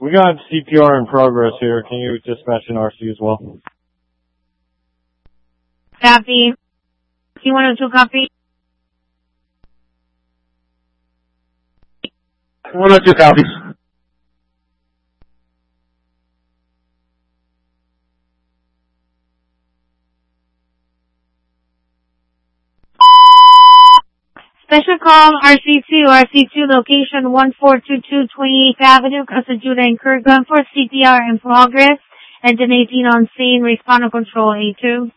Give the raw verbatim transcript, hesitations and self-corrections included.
We got C P R in progress here. Can you dispatch an R C as well? Copy. C one oh two, copy. one oh two copies. Special call R C two, R C two, location one four two two twenty-eighth Avenue, Casa Judah, incurred gun for C P R in progress, and an eighteen on scene, respond to control A two.